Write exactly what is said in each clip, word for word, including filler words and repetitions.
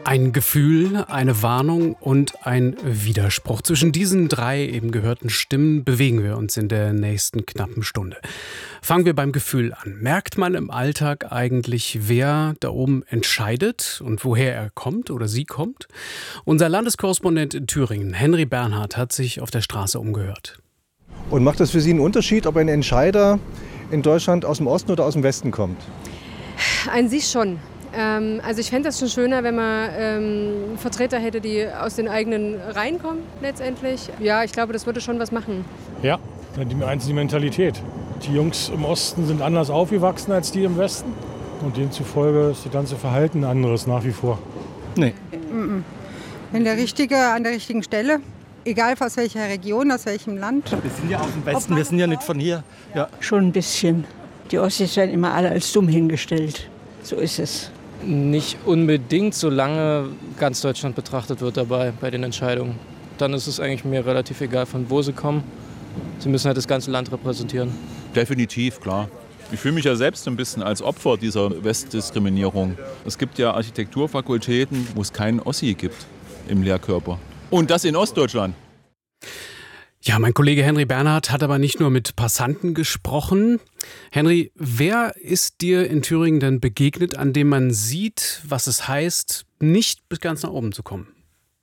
Ein Gefühl, eine Warnung und ein Widerspruch. Zwischen diesen drei eben gehörten Stimmen bewegen wir uns in der nächsten knappen Stunde. Fangen wir beim Gefühl an. Merkt man im Alltag eigentlich, wer da oben entscheidet und woher er kommt oder sie kommt? Unser Landeskorrespondent in Thüringen, Henry Bernhard, hat sich auf der Straße umgehört. Und macht das für Sie einen Unterschied, ob ein Entscheider in Deutschland aus dem Osten oder aus dem Westen kommt? An sich schon. Ähm, also ich fände das schon schöner, wenn man ähm, Vertreter hätte, die aus den eigenen Reihen kommen letztendlich. Ja, ich glaube, das würde schon was machen. Ja, die eins ist die Mentalität. Die Jungs im Osten sind anders aufgewachsen als die im Westen. Und demzufolge ist das ganze Verhalten anderes nach wie vor. Nee. Wenn der Richtige an der richtigen Stelle, egal aus welcher Region, aus welchem Land. Wir sind ja aus dem Westen, wir sind ja nicht von hier. Ja. Schon ein bisschen. Die Ossis werden immer alle als dumm hingestellt. So ist es. Nicht unbedingt, solange ganz Deutschland betrachtet wird dabei bei den Entscheidungen. Dann ist es eigentlich mir relativ egal, von wo sie kommen. Sie müssen halt das ganze Land repräsentieren. Definitiv, klar. Ich fühle mich ja selbst ein bisschen als Opfer dieser Westdiskriminierung. Es gibt ja Architekturfakultäten, wo es keinen Ossi gibt im Lehrkörper. Und das in Ostdeutschland. Ja, mein Kollege Henry Bernhard hat aber nicht nur mit Passanten gesprochen. Henry, wer ist dir in Thüringen denn begegnet, an dem man sieht, was es heißt, nicht bis ganz nach oben zu kommen?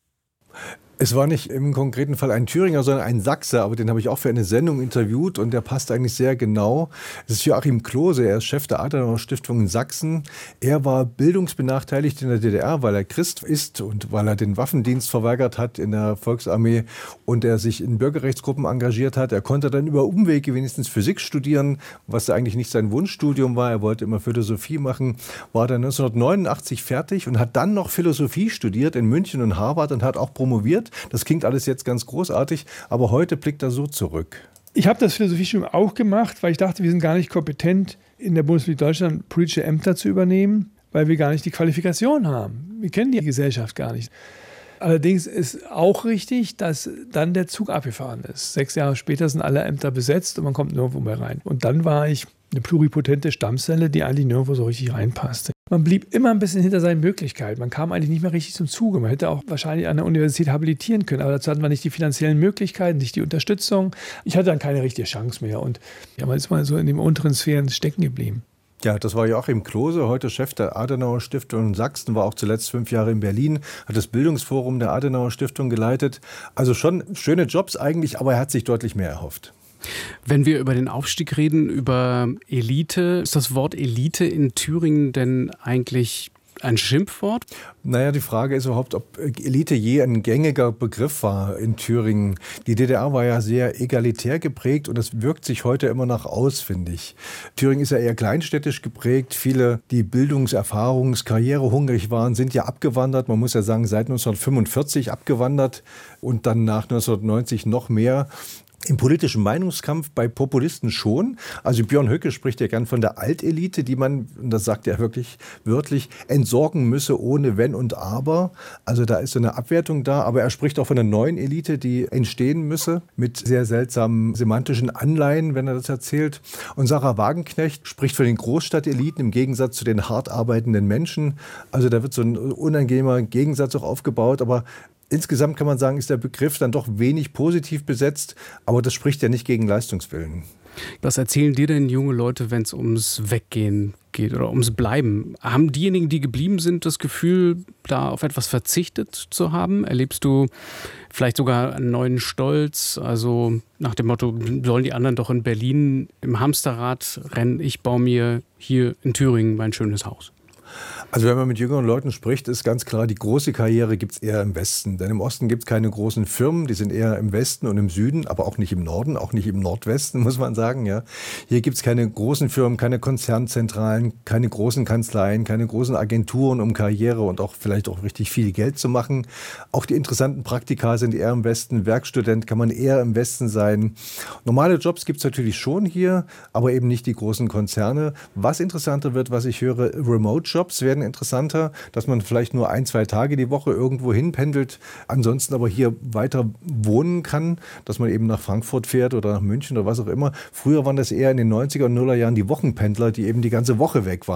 Es war nicht im konkreten Fall ein Thüringer, sondern ein Sachse, aber den habe ich auch für eine Sendung interviewt und der passt eigentlich sehr genau. Es ist Joachim Klose, er ist Chef der Adenauer Stiftung in Sachsen. Er war bildungsbenachteiligt in der D D R, weil er Christ ist und weil er den Waffendienst verweigert hat in der Volksarmee und er sich in Bürgerrechtsgruppen engagiert hat. Er konnte dann über Umwege wenigstens Physik studieren, was eigentlich nicht sein Wunschstudium war. Er wollte immer Philosophie machen, war dann neunzehnhundertneunundachtzig fertig und hat dann noch Philosophie studiert in München und Harvard und hat auch promoviert. Das klingt alles jetzt ganz großartig, aber heute blickt er so zurück. Ich habe das Philosophiestudium auch gemacht, weil ich dachte, wir sind gar nicht kompetent, in der Bundesrepublik Deutschland politische Ämter zu übernehmen, weil wir gar nicht die Qualifikation haben. Wir kennen die Gesellschaft gar nicht. Allerdings ist auch richtig, dass dann der Zug abgefahren ist. Sechs Jahre später sind alle Ämter besetzt und man kommt nirgendwo mehr rein. Und dann war ich eine pluripotente Stammzelle, die eigentlich nirgendwo so richtig reinpasste. Man blieb immer ein bisschen hinter seinen Möglichkeiten. Man kam eigentlich nicht mehr richtig zum Zuge. Man hätte auch wahrscheinlich an der Universität habilitieren können, aber dazu hatten wir nicht die finanziellen Möglichkeiten, nicht die Unterstützung. Ich hatte dann keine richtige Chance mehr und ja, man ist mal so in den unteren Sphären stecken geblieben. Ja, das war Joachim Klose, heute Chef der Adenauer Stiftung in Sachsen, war auch zuletzt fünf Jahre in Berlin, hat das Bildungsforum der Adenauer Stiftung geleitet. Also schon schöne Jobs eigentlich, aber er hat sich deutlich mehr erhofft. Wenn wir über den Aufstieg reden, über Elite, ist das Wort Elite in Thüringen denn eigentlich ein Schimpfwort? Naja, die Frage ist überhaupt, ob Elite je ein gängiger Begriff war in Thüringen. Die D D R war ja sehr egalitär geprägt und das wirkt sich heute immer noch aus, finde ich. Thüringen ist ja eher kleinstädtisch geprägt. Viele, die bildungserfahrungs-, karrierehungrig waren, sind ja abgewandert. Man muss ja sagen, seit neunzehnhundertfünfundvierzig abgewandert und dann nach neunzehnhundertneunzig noch mehr. Im politischen Meinungskampf bei Populisten schon. Also Björn Höcke spricht ja gern von der Altelite, die man, und das sagt er wirklich wörtlich, entsorgen müsse ohne Wenn und Aber. Also da ist so eine Abwertung da. Aber er spricht auch von der neuen Elite, die entstehen müsse, mit sehr seltsamen semantischen Anleihen, wenn er das erzählt. Und Sarah Wagenknecht spricht von den Großstadteliten im Gegensatz zu den hart arbeitenden Menschen. Also da wird so ein unangenehmer Gegensatz auch aufgebaut. Aber insgesamt kann man sagen, ist der Begriff dann doch wenig positiv besetzt, aber das spricht ja nicht gegen Leistungswillen. Was erzählen dir denn junge Leute, wenn es ums Weggehen geht oder ums Bleiben? Haben diejenigen, die geblieben sind, das Gefühl, da auf etwas verzichtet zu haben? Erlebst du vielleicht sogar einen neuen Stolz? Also nach dem Motto, sollen die anderen doch in Berlin im Hamsterrad rennen? Ich baue mir hier in Thüringen mein schönes Haus. Also wenn man mit jüngeren Leuten spricht, ist ganz klar, die große Karriere gibt es eher im Westen. Denn im Osten gibt es keine großen Firmen, die sind eher im Westen und im Süden, aber auch nicht im Norden, auch nicht im Nordwesten, muss man sagen. Ja. Hier gibt es keine großen Firmen, keine Konzernzentralen, keine großen Kanzleien, keine großen Agenturen, um Karriere und auch vielleicht auch richtig viel Geld zu machen. Auch die interessanten Praktika sind eher im Westen. Werkstudent kann man eher im Westen sein. Normale Jobs gibt es natürlich schon hier, aber eben nicht die großen Konzerne. Was interessanter wird, was ich höre, Remote-Jobs werden interessanter, dass man vielleicht nur ein, zwei Tage die Woche irgendwo hinpendelt, ansonsten aber hier weiter wohnen kann, dass man eben nach Frankfurt fährt oder nach München oder was auch immer. Früher waren das eher in den neunziger und Nullerjahren die Wochenpendler, die eben die ganze Woche weg waren.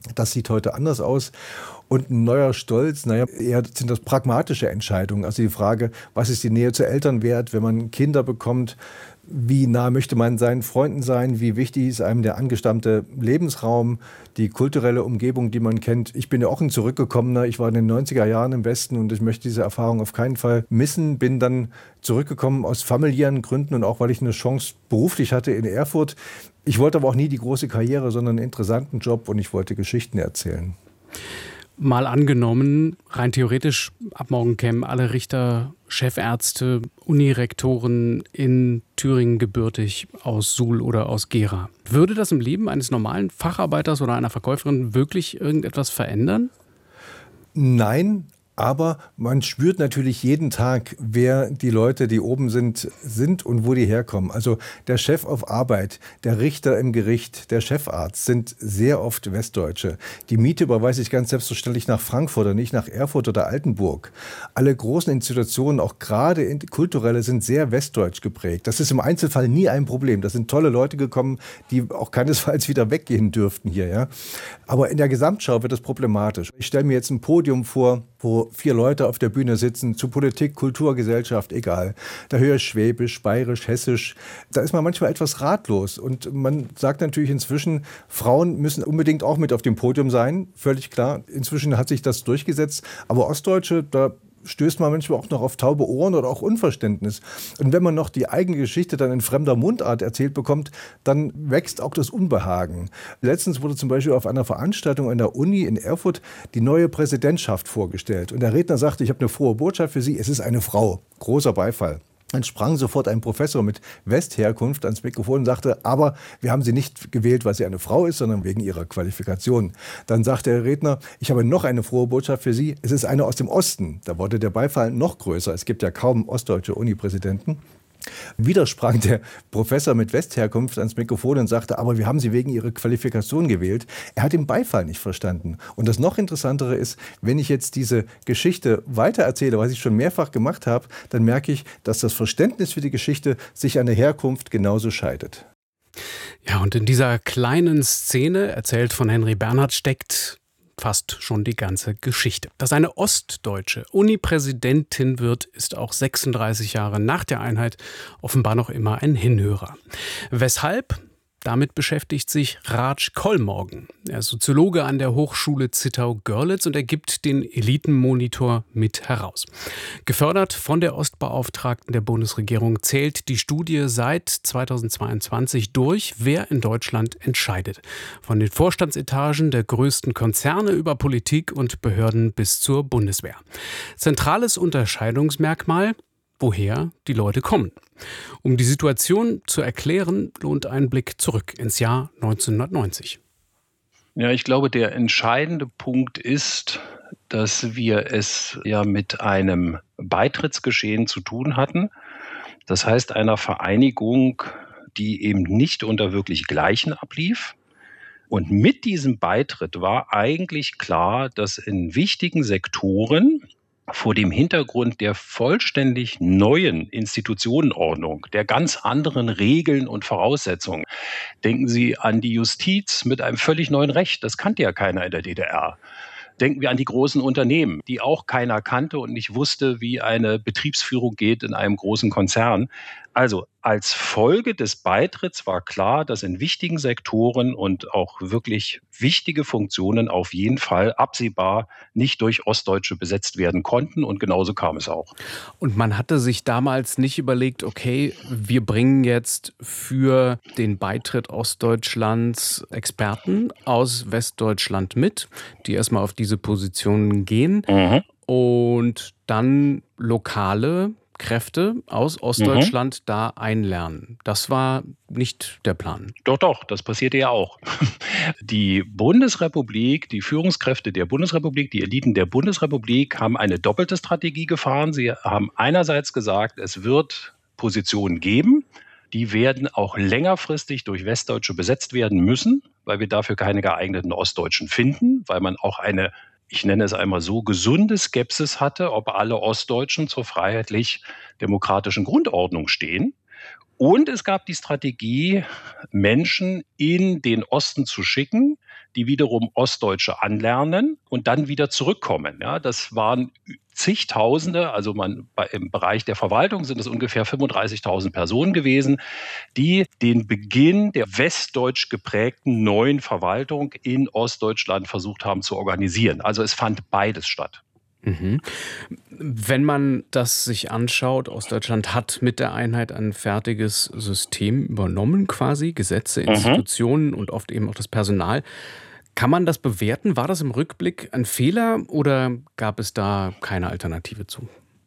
Das sieht heute anders aus. Und ein neuer Stolz, naja, eher sind das pragmatische Entscheidungen. Also die Frage, was ist die Nähe zu Eltern wert, wenn man Kinder bekommt? Wie nah möchte man seinen Freunden sein? Wie wichtig ist einem der angestammte Lebensraum, die kulturelle Umgebung, die man kennt? Ich bin ja auch ein Zurückgekommener. Ich war in den neunziger Jahren im Westen und ich möchte diese Erfahrung auf keinen Fall missen. Bin dann zurückgekommen aus familiären Gründen und auch, weil ich eine Chance beruflich hatte in Erfurt. Ich wollte aber auch nie die große Karriere, sondern einen interessanten Job und ich wollte Geschichten erzählen. Mal angenommen, rein theoretisch, ab morgen kämen alle Richter, Chefärzte, Unirektoren in Thüringen gebürtig aus Suhl oder aus Gera. Würde das im Leben eines normalen Facharbeiters oder einer Verkäuferin wirklich irgendetwas verändern? Nein. Aber man spürt natürlich jeden Tag, wer die Leute, die oben sind, sind und wo die herkommen. Also der Chef auf Arbeit, der Richter im Gericht, der Chefarzt sind sehr oft Westdeutsche. Die Miete überweise ich ganz selbstverständlich nach Frankfurt und nicht nach Erfurt oder Altenburg. Alle großen Institutionen, auch gerade kulturelle, sind sehr westdeutsch geprägt. Das ist im Einzelfall nie ein Problem. Da sind tolle Leute gekommen, die auch keinesfalls wieder weggehen dürften hier. Ja? Aber in der Gesamtschau wird es problematisch. Ich stelle mir jetzt ein Podium vor, wo vier Leute auf der Bühne sitzen, zu Politik, Kultur, Gesellschaft, egal. Da höre ich Schwäbisch, Bayerisch, Hessisch. Da ist man manchmal etwas ratlos. Und man sagt natürlich inzwischen, Frauen müssen unbedingt auch mit auf dem Podium sein, völlig klar. Inzwischen hat sich das durchgesetzt. Aber Ostdeutsche, da stößt man manchmal auch noch auf taube Ohren oder auch Unverständnis. Und wenn man noch die eigene Geschichte dann in fremder Mundart erzählt bekommt, dann wächst auch das Unbehagen. Letztens wurde zum Beispiel auf einer Veranstaltung an der Uni in Erfurt die neue Präsidentschaft vorgestellt. Und der Redner sagte, ich habe eine frohe Botschaft für Sie, es ist eine Frau. Großer Beifall. Dann sprang sofort ein Professor mit Westherkunft ans Mikrofon und sagte, aber wir haben sie nicht gewählt, weil sie eine Frau ist, sondern wegen ihrer Qualifikation. Dann sagte der Redner, ich habe noch eine frohe Botschaft für Sie, es ist eine aus dem Osten. Da wurde der Beifall noch größer. Es gibt ja kaum ostdeutsche Unipräsidenten. Wieder sprang der Professor mit Westherkunft ans Mikrofon und sagte, aber wir haben Sie wegen Ihrer Qualifikation gewählt. Er hat den Beifall nicht verstanden. Und das noch Interessantere ist, wenn ich jetzt diese Geschichte weitererzähle, was ich schon mehrfach gemacht habe, dann merke ich, dass das Verständnis für die Geschichte sich an der Herkunft genauso scheidet. Ja, und in dieser kleinen Szene, erzählt von Henry Bernhard, steckt fast schon die ganze Geschichte. Dass eine ostdeutsche Unipräsidentin wird, ist auch sechsunddreißig Jahre nach der Einheit offenbar noch immer ein Hinhörer. Weshalb? Damit beschäftigt sich Raj Kollmorgen. Er ist Soziologe an der Hochschule Zittau-Görlitz und er gibt den Elitenmonitor mit heraus. Gefördert von der Ostbeauftragten der Bundesregierung zählt die Studie seit zweitausendzweiundzwanzig durch, wer in Deutschland entscheidet. Von den Vorstandsetagen der größten Konzerne über Politik und Behörden bis zur Bundeswehr. Zentrales Unterscheidungsmerkmal: woher die Leute kommen. Um die Situation zu erklären, lohnt ein Blick zurück ins Jahr neunzehnhundertneunzig. Ja, ich glaube, der entscheidende Punkt ist, dass wir es ja mit einem Beitrittsgeschehen zu tun hatten. Das heißt, einer Vereinigung, die eben nicht unter wirklich Gleichen ablief. Und mit diesem Beitritt war eigentlich klar, dass in wichtigen Sektoren vor dem Hintergrund der vollständig neuen Institutionenordnung, der ganz anderen Regeln und Voraussetzungen. Denken Sie an die Justiz mit einem völlig neuen Recht. Das kannte ja keiner in der D D R. Denken wir an die großen Unternehmen, die auch keiner kannte und nicht wusste, wie eine Betriebsführung geht in einem großen Konzern. Also als Folge des Beitritts war klar, dass in wichtigen Sektoren und auch wirklich wichtige Funktionen auf jeden Fall absehbar nicht durch Ostdeutsche besetzt werden konnten. Und genauso kam es auch. Und man hatte sich damals nicht überlegt, okay, wir bringen jetzt für den Beitritt Ostdeutschlands Experten aus Westdeutschland mit, die erstmal auf diese Positionen gehen mhm. und dann lokale Kräfte aus Ostdeutschland mhm. da einlernen. Das war nicht der Plan. Doch, doch, das passierte ja auch. Die Bundesrepublik, die Führungskräfte der Bundesrepublik, die Eliten der Bundesrepublik haben eine doppelte Strategie gefahren. Sie haben einerseits gesagt, es wird Positionen geben, die werden auch längerfristig durch Westdeutsche besetzt werden müssen, weil wir dafür keine geeigneten Ostdeutschen finden, weil man auch eine, ich nenne es einmal so, gesunde Skepsis hatte, ob alle Ostdeutschen zur freiheitlich-demokratischen Grundordnung stehen. Und es gab die Strategie, Menschen in den Osten zu schicken, die wiederum Ostdeutsche anlernen und dann wieder zurückkommen. Ja, das waren zigtausende, also man, bei, im Bereich der Verwaltung sind es ungefähr fünfunddreißigtausend Personen gewesen, die den Beginn der westdeutsch geprägten neuen Verwaltung in Ostdeutschland versucht haben zu organisieren. Also es fand beides statt. Mhm. Wenn man das sich anschaut, Ostdeutschland hat mit der Einheit ein fertiges System übernommen quasi, Gesetze, Institutionen mhm. und oft eben auch das Personal. Kann man das bewerten? War das im Rückblick ein Fehler oder gab es da keine Alternative zu?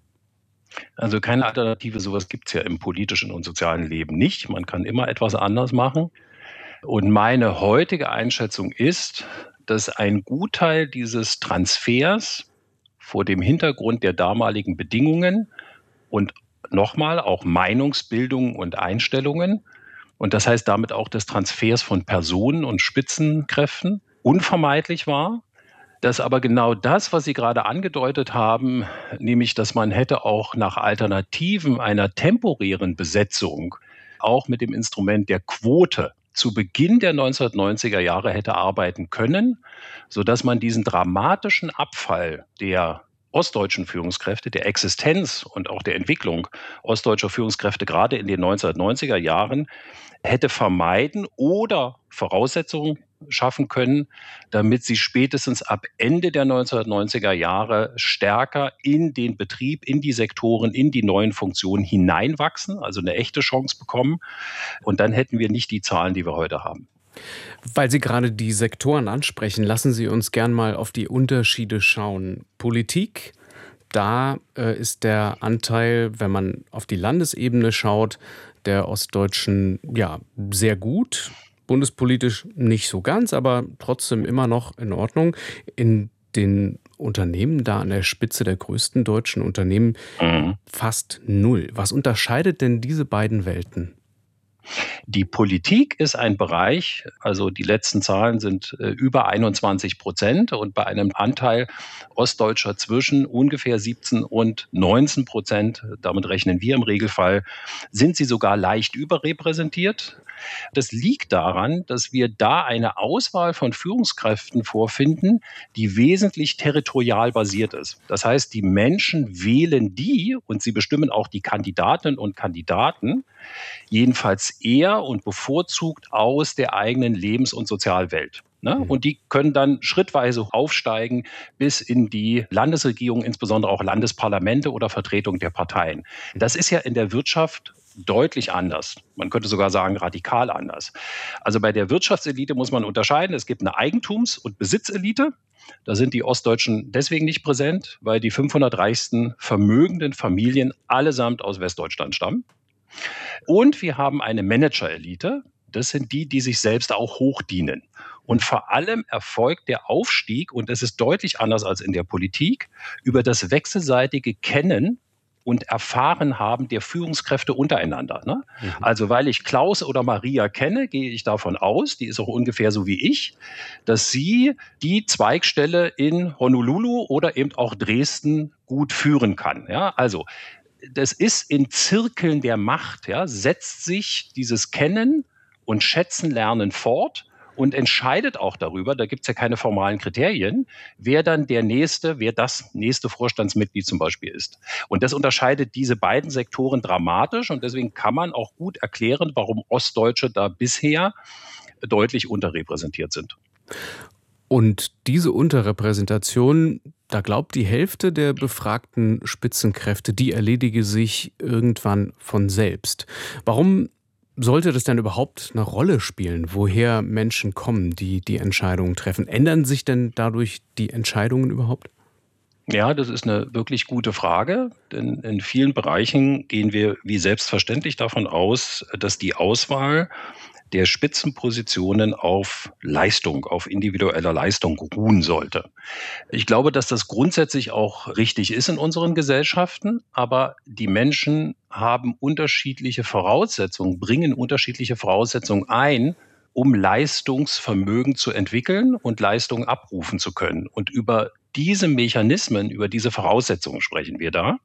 Also keine Alternative, sowas gibt es ja im politischen und sozialen Leben nicht. Man kann immer etwas anders machen. Und meine heutige Einschätzung ist, dass ein Gutteil dieses Transfers vor dem Hintergrund der damaligen Bedingungen und nochmal auch Meinungsbildung und Einstellungen und das heißt damit auch des Transfers von Personen und Spitzenkräften unvermeidlich war, dass aber genau das, was Sie gerade angedeutet haben, nämlich dass man hätte auch nach Alternativen einer temporären Besetzung auch mit dem Instrument der Quote zu Beginn der neunzehnhundertneunziger Jahre hätte arbeiten können, sodass man diesen dramatischen Abfall der ostdeutschen Führungskräfte, der Existenz und auch der Entwicklung ostdeutscher Führungskräfte gerade in den neunzehnhundertneunziger Jahren hätte vermeiden oder Voraussetzungen schaffen können, damit sie spätestens ab Ende der neunzehnhundertneunziger Jahre stärker in den Betrieb, in die Sektoren, in die neuen Funktionen hineinwachsen, also eine echte Chance bekommen. Und dann hätten wir nicht die Zahlen, die wir heute haben. Weil Sie gerade die Sektoren ansprechen, lassen Sie uns gern mal auf die Unterschiede schauen. Politik, da äh, ist der Anteil, wenn man auf die Landesebene schaut, der Ostdeutschen ja sehr gut. Bundespolitisch nicht so ganz, aber trotzdem immer noch in Ordnung. In den Unternehmen, da an der Spitze der größten deutschen Unternehmen, mhm. fast null. Was unterscheidet denn diese beiden Welten? Die Politik ist ein Bereich, also die letzten Zahlen sind äh, über einundzwanzig Prozent und bei einem Anteil Ostdeutscher zwischen ungefähr siebzehn und neunzehn Prozent, damit rechnen wir im Regelfall, sind sie sogar leicht überrepräsentiert. Das liegt daran, dass wir da eine Auswahl von Führungskräften vorfinden, die wesentlich territorial basiert ist. Das heißt, die Menschen wählen die und sie bestimmen auch die Kandidatinnen und Kandidaten, jedenfalls eher und bevorzugt aus der eigenen Lebens- und Sozialwelt. Ne? Und die können dann schrittweise aufsteigen bis in die Landesregierung, insbesondere auch Landesparlamente oder Vertretung der Parteien. Das ist ja in der Wirtschaft deutlich anders. Man könnte sogar sagen, radikal anders. Also bei der Wirtschaftselite muss man unterscheiden. Es gibt eine Eigentums- und Besitzelite. Da sind die Ostdeutschen deswegen nicht präsent, weil die fünfhundert reichsten vermögenden Familien allesamt aus Westdeutschland stammen. Und wir haben eine Managerelite. Das sind die, die sich selbst auch hochdienen. Und vor allem erfolgt der Aufstieg, und das ist deutlich anders als in der Politik, über das wechselseitige Kennen und Erfahren haben der Führungskräfte untereinander. Ne? Mhm. Also weil ich Klaus oder Maria kenne, gehe ich davon aus, die ist auch ungefähr so wie ich, dass sie die Zweigstelle in Honolulu oder eben auch Dresden gut führen kann. Ja? Also das ist in Zirkeln der Macht, ja, setzt sich dieses Kennen und Schätzen lernen fort und entscheidet auch darüber, da gibt es ja keine formalen Kriterien, wer dann der nächste, wer das nächste Vorstandsmitglied zum Beispiel ist. Und das unterscheidet diese beiden Sektoren dramatisch und deswegen kann man auch gut erklären, warum Ostdeutsche da bisher deutlich unterrepräsentiert sind. Und diese Unterrepräsentation, da glaubt die Hälfte der befragten Spitzenkräfte, die erledige sich irgendwann von selbst. Warum sollte das denn überhaupt eine Rolle spielen, woher Menschen kommen, die die Entscheidungen treffen? Ändern sich denn dadurch die Entscheidungen überhaupt? Ja, das ist eine wirklich gute Frage, denn in vielen Bereichen gehen wir wie selbstverständlich davon aus, dass die Auswahl der Spitzenpositionen auf Leistung, auf individueller Leistung ruhen sollte. Ich glaube, dass das grundsätzlich auch richtig ist in unseren Gesellschaften, aber die Menschen haben unterschiedliche Voraussetzungen, bringen unterschiedliche Voraussetzungen ein, um Leistungsvermögen zu entwickeln und Leistungen abrufen zu können. Und über diese Mechanismen, über diese Voraussetzungen sprechen wir da.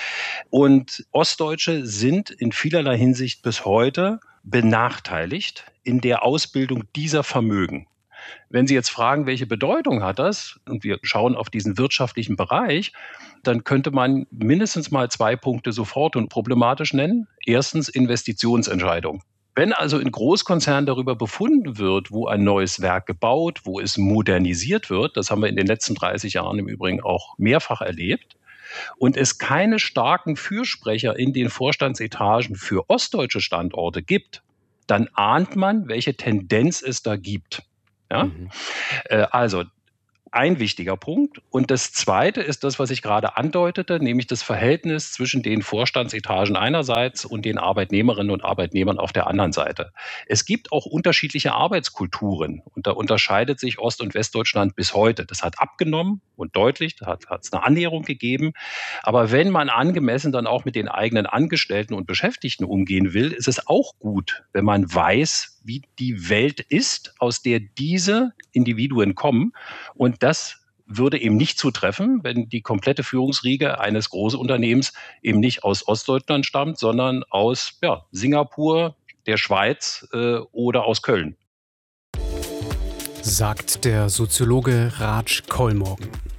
Und Ostdeutsche sind in vielerlei Hinsicht bis heute benachteiligt in der Ausbildung dieser Vermögen. Wenn Sie jetzt fragen, welche Bedeutung hat das, und wir schauen auf diesen wirtschaftlichen Bereich, dann könnte man mindestens mal zwei Punkte sofort und problematisch nennen. Erstens Investitionsentscheidung. Wenn also in Großkonzernen darüber befunden wird, wo ein neues Werk gebaut, wo es modernisiert wird, das haben wir in den letzten dreißig Jahren im Übrigen auch mehrfach erlebt, und es keine starken Fürsprecher in den Vorstandsetagen für ostdeutsche Standorte gibt, dann ahnt man, welche Tendenz es da gibt. Ja? Mhm. Äh, also ein wichtiger Punkt. Und das Zweite ist das, was ich gerade andeutete, nämlich das Verhältnis zwischen den Vorstandsetagen einerseits und den Arbeitnehmerinnen und Arbeitnehmern auf der anderen Seite. Es gibt auch unterschiedliche Arbeitskulturen und da unterscheidet sich Ost- und Westdeutschland bis heute. Das hat abgenommen und deutlich, da hat es eine Annäherung gegeben. Aber wenn man angemessen dann auch mit den eigenen Angestellten und Beschäftigten umgehen will, ist es auch gut, wenn man weiß, wie die Welt ist, aus der diese Individuen kommen. Und das würde eben nicht zutreffen, wenn die komplette Führungsriege eines Großunternehmens eben nicht aus Ostdeutschland stammt, sondern aus ja, Singapur, der Schweiz äh, oder aus Köln. Sagt der Soziologe Raj Kollmorgen.